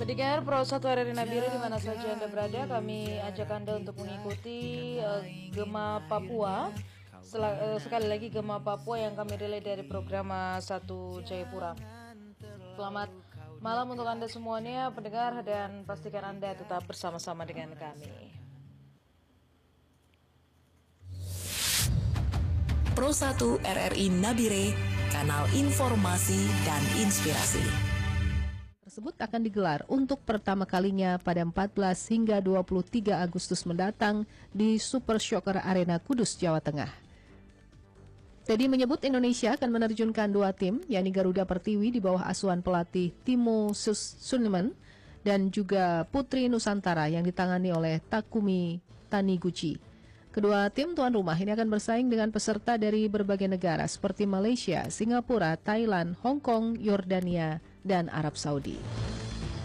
Pendengar Pro 1 RRI Nabire di mana saja Anda berada, kami ajak Anda untuk mengikuti Gema Papua. Sekali lagi Gema Papua yang kami relay dari program 1 Jayapura. Selamat malam untuk Anda semuanya pendengar, dan pastikan Anda tetap bersama-sama dengan kami. Pro 1 RRI Nabire, kanal informasi dan inspirasi. Tersebut akan digelar untuk pertama kalinya pada 14 hingga 23 Agustus mendatang di Super Soccer Arena Kudus, Jawa Tengah. Teddy menyebut Indonesia akan menerjunkan 2 tim, yakni Garuda Pertiwi di bawah asuhan pelatih Timo Suneman dan juga Putri Nusantara yang ditangani oleh Takumi Taniguchi. Kedua tim tuan rumah ini akan bersaing dengan peserta dari berbagai negara seperti Malaysia, Singapura, Thailand, Hong Kong, Yordania, dan Arab Saudi.